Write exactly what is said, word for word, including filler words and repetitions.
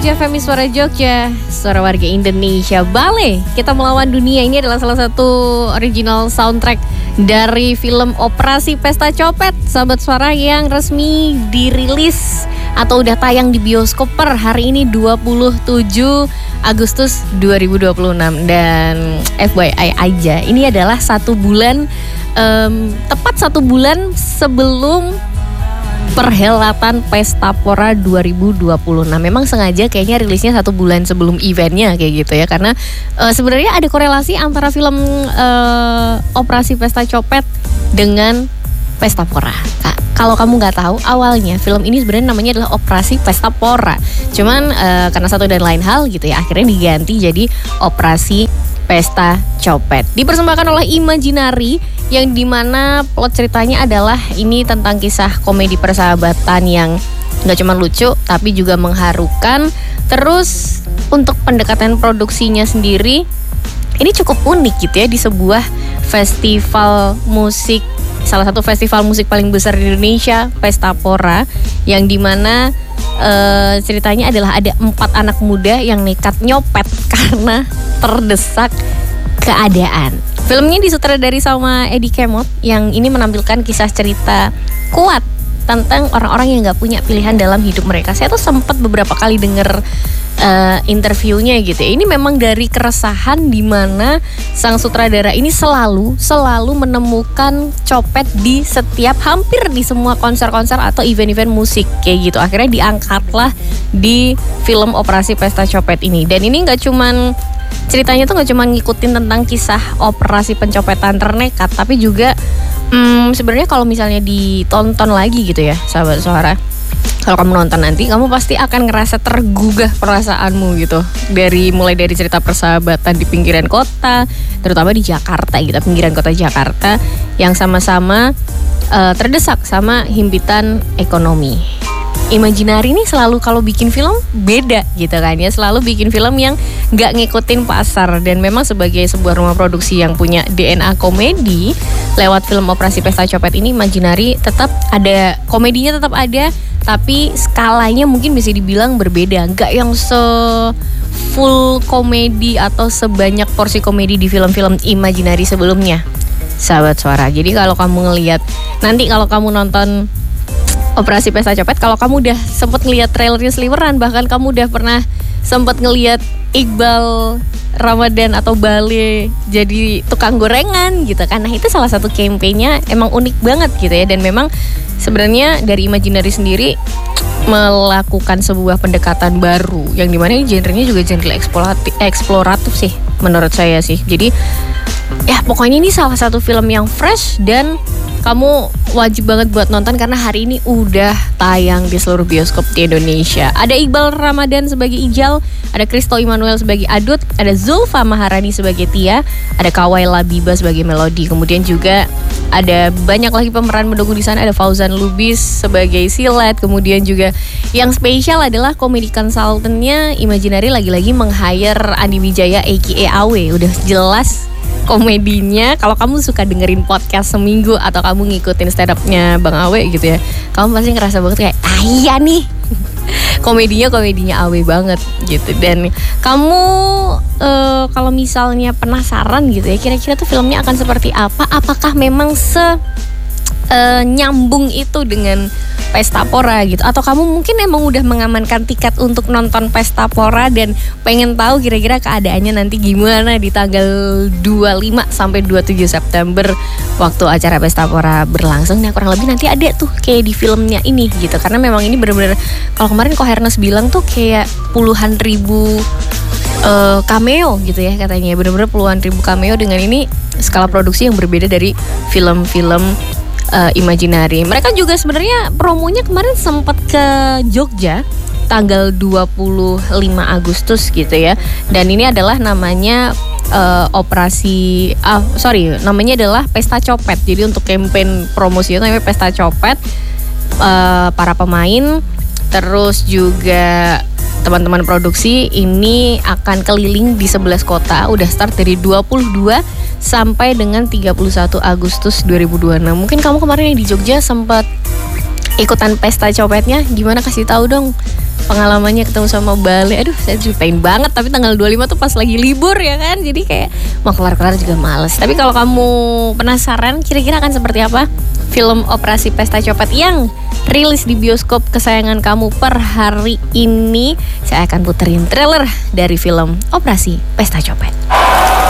Jogja, Femi Suara Jogja, suara warga Indonesia. Bale, Kita Melawan Dunia ini adalah salah satu original soundtrack dari film Operasi Pesta Copet, sahabat suara, yang resmi dirilis atau udah tayang di bioskop per hari ini dua puluh tujuh Agustus dua ribu dua puluh enam. Dan F Y I aja, ini adalah satu bulan, um, tepat satu bulan sebelum perhelatan Pesta Pora dua ribu dua puluh enam. Memang sengaja kayaknya rilisnya satu bulan sebelum eventnya kayak gitu ya, karena uh, sebenarnya ada korelasi antara film uh, Operasi Pesta Copet dengan Pesta Pora. Nah, kalau kamu nggak tahu, awalnya film ini sebenarnya namanya adalah Operasi Pesta Pora. Cuman uh, karena satu dan lain hal gitu ya, akhirnya diganti jadi Operasi Pesta Copet. Dipersembahkan oleh Imaginary, yang dimana plot ceritanya adalah ini tentang kisah komedi persahabatan yang gak cuma lucu tapi juga mengharukan. Terus untuk pendekatan produksinya sendiri ini cukup unik gitu ya, di sebuah festival musik, salah satu festival musik paling besar di Indonesia, Pesta Pora, yang dimana uh, ceritanya adalah ada empat anak muda yang nekat nyopet karena terdesak keadaan. Filmnya disutradari sama Eddie Kemot, yang ini menampilkan kisah cerita kuat tentang orang-orang yang gak punya pilihan dalam hidup mereka. Saya tuh sempat beberapa kali denger uh, interviewnya gitu. Ini memang dari keresahan di mana sang sutradara ini selalu selalu menemukan copet di setiap, hampir di semua konser-konser atau event-event musik kayak gitu. Akhirnya diangkatlah di film Operasi Pesta Copet ini. Dan ini gak cuman ceritanya tuh gak cuma ngikutin tentang kisah operasi pencopetan ternekat, tapi juga hmm, sebenarnya kalau misalnya ditonton lagi gitu ya, sahabat suara, kalau kamu nonton nanti, kamu pasti akan ngerasa tergugah perasaanmu gitu. Dari mulai dari cerita persahabatan di pinggiran kota, terutama di Jakarta gitu, pinggiran kota Jakarta, yang sama-sama uh, terdesak sama himpitan ekonomi. Imaginary ini selalu kalau bikin film beda gitu kan ya, selalu bikin film yang gak ngikutin pasar. Dan memang sebagai sebuah rumah produksi yang punya D N A komedi, lewat film Operasi Pesta Copet ini Imaginary tetap ada, komedinya tetap ada, tapi skalanya mungkin bisa dibilang berbeda. Gak yang se full komedi atau sebanyak porsi komedi di film-film Imaginary sebelumnya, sahabat suara. Jadi kalau kamu ngelihat, nanti kalau kamu nonton Operasi Pesta Copet, kalau kamu udah sempet ngelihat trailernya seliweran, bahkan kamu udah pernah sempet ngelihat Iqbal Ramadan atau Bale jadi tukang gorengan gitu kan. Nah, itu salah satu campaign-nya emang unik banget gitu ya. Dan memang sebenarnya dari Imaginary sendiri melakukan sebuah pendekatan baru, yang dimana ini genrenya juga genre eksploratif, eksploratif sih menurut saya sih. Jadi ya pokoknya ini salah satu film yang fresh dan kamu wajib banget buat nonton, karena hari ini udah tayang di seluruh bioskop di Indonesia. Ada Iqbal Ramadan sebagai Ijal, ada Kristo Immanuel sebagai Adut, ada Zulfa Maharani sebagai Tia, ada Kawai Labiba sebagai Melody. Kemudian juga ada banyak lagi pemeran mendukung di sana, ada Fauzan Lubis sebagai Silat. Kemudian juga yang spesial adalah komedi consultant-nya Imaginary lagi-lagi meng-hire Andi Wijaya aka A W. Udah jelas komedinya, kalau kamu suka dengerin podcast seminggu atau kamu ngikutin stand up-nya Bang Awe gitu ya, kamu pasti ngerasa banget kayak, ah iya nih komedinya komedinya Awe banget gitu. Dan kamu uh, kalau misalnya penasaran gitu ya, kira-kira tuh filmnya akan seperti apa, apakah memang se uh, nyambung itu dengan Pesta Pora gitu, atau kamu mungkin emang udah mengamankan tiket untuk nonton Pesta Pora dan pengen tahu kira-kira keadaannya nanti gimana di tanggal dua puluh lima sampai dua puluh tujuh September waktu acara Pesta Pora berlangsung. Nah, kurang lebih nanti ada tuh kayak di filmnya ini gitu, karena memang ini benar-benar, kalau kemarin Kohernes bilang tuh kayak puluhan ribu uh, cameo gitu ya katanya, benar-benar puluhan ribu cameo. Dengan ini skala produksi yang berbeda dari film-film Uh, Imaginary. Mereka juga sebenarnya promonya kemarin sempat ke Jogja tanggal dua puluh lima Agustus gitu ya. Dan ini adalah namanya uh, operasi ah sorry namanya adalah Pesta Copet. Jadi untuk campaign promosinya namanya Pesta Copet. Uh, para pemain terus juga teman-teman produksi ini akan keliling di sebelas kota. Udah start dari dua puluh dua sampai dengan tiga puluh satu Agustus dua ribu dua puluh enam. Mungkin kamu kemarin yang di Jogja sempat ikutan pesta copetnya, gimana, kasih tahu dong pengalamannya ketemu sama Bale. Aduh, saya ceritain banget, tapi tanggal dua puluh lima tuh pas lagi libur ya kan, jadi kayak mau kelar-kelar juga males. Tapi kalau kamu penasaran kira-kira akan seperti apa film Operasi Pesta Copet yang rilis di bioskop kesayangan kamu per hari ini, saya akan puterin trailer dari film Operasi Pesta Copet.